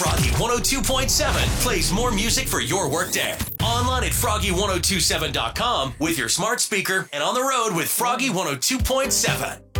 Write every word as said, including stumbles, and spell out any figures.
Froggy one oh two point seven plays more music for your workday. Online at froggy ten twenty-seven dot com with your smart speaker and on the road with Froggy one oh two point seven.